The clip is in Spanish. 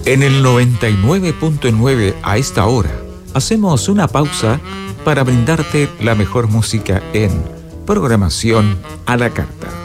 En el 99.9 a esta hora, hacemos una pausa para brindarte la mejor música en Programación a la Carta.